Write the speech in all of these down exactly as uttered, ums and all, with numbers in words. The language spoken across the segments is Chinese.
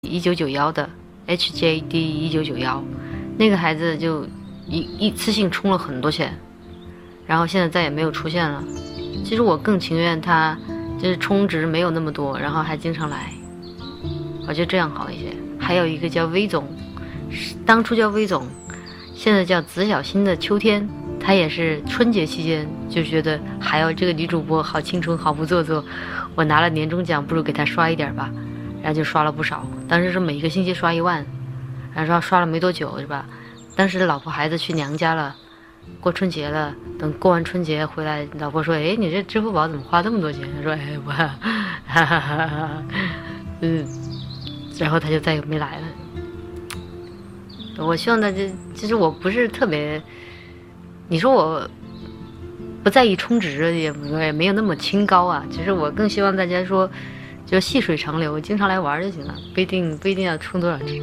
一九九一的 H J D 一九九一，那个孩子就一一次性充了很多钱，然后现在再也没有出现了。其实我更情愿他就是充值没有那么多，然后还经常来，我觉得这样好一些。还有一个叫威总，当初叫威总，现在叫紫小新的秋天，他也是春节期间就觉得还有这个女主播好清纯好不做作，我拿了年终奖不如给他刷一点吧，然后就刷了不少。当时是每一个星期刷一万，然后刷刷了没多久是吧？当时老婆孩子去娘家了，过春节了，等过完春节回来，老婆说：“哎，你这支付宝怎么花这么多钱？”他说：“哎，我，哈哈哈哈，嗯。”然后他就再也没来了。我希望大家，其实我不是特别，你说我不在意充值，也也没有那么清高啊。其实我更希望大家说，就细水长流，经常来玩就行了，不一定不一定要充多少值。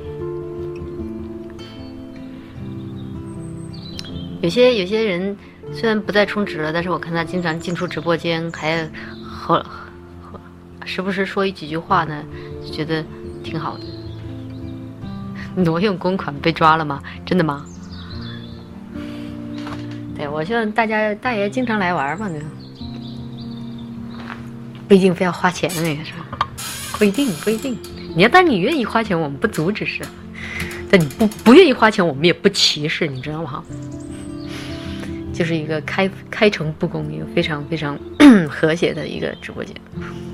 有些有些人虽然不再充值了，但是我看他经常进出直播间，还和和时不时说一几句话呢，就觉得挺好的。挪用公款被抓了吗？真的吗？对，我希望大家大爷经常来玩嘛，不一定非要花钱的那个是吧？不一定，不一定。你要但你愿意花钱，我们不阻止是。但你不不愿意花钱，我们也不歧视，你知道吗？就是一个开开诚布公、一个非常非常和谐的一个直播间。